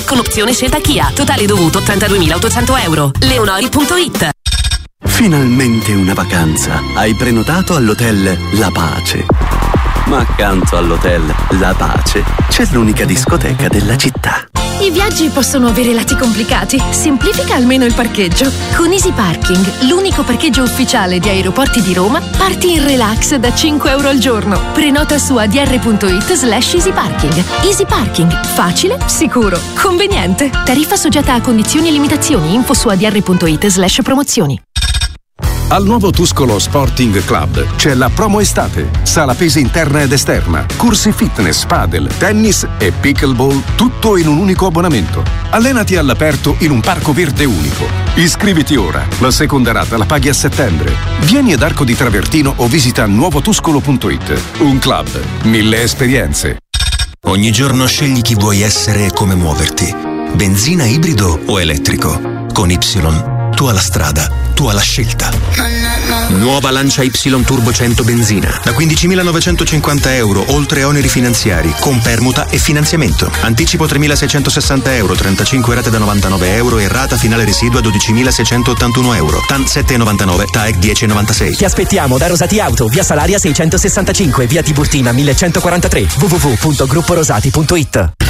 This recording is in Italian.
con opzione scelta Kia. Totale dovuto 82.800 euro. Leonori.it. Finalmente una vacanza. Hai prenotato all'hotel La Pace. Ma accanto all'hotel La Pace c'è l'unica discoteca della città. I viaggi possono avere lati complicati. Semplifica almeno il parcheggio. Con Easy Parking, l'unico parcheggio ufficiale di Aeroporti di Roma, parti in relax da 5 euro al giorno. Prenota su adr.it/easyparking. Easy Parking. Facile, sicuro, conveniente. Tariffa soggetta a condizioni e limitazioni. Info su adr.it/promozioni. Al nuovo Tuscolo Sporting Club c'è la promo estate. Sala pesi interna ed esterna, corsi fitness, padel, tennis e pickleball, tutto in un unico abbonamento. Allenati all'aperto in un parco verde unico. Iscriviti ora, la seconda rata la paghi a settembre. Vieni ad Arco di Travertino o visita nuovotuscolo.it. Un club, 1000 esperienze. Ogni giorno scegli chi vuoi essere e come muoverti. Benzina, ibrido o elettrico. Con Y. Tu alla strada, tu alla scelta. Nuova Lancia Y Turbo 100 benzina da 15.950 euro, oltre oneri finanziari, con permuta e finanziamento. Anticipo 3.660 euro, 35 rate da 99 euro e rata finale residua 12.681 euro. TAN 7,99, TAEC 10,96. Ti aspettiamo da Rosati Auto, via Salaria 665, via Tiburtina 1143, www.grupporosati.it.